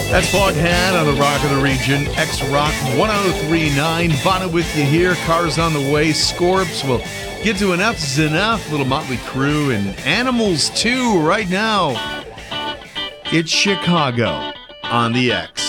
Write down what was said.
That's Foghat on the Rock of the Region. X-Rock 1039. Bonnet with you here. Cars on the way. Scorps will get to Enough's Enough. Little Motley Crue and Animals 2 right now. It's Chicago on the X.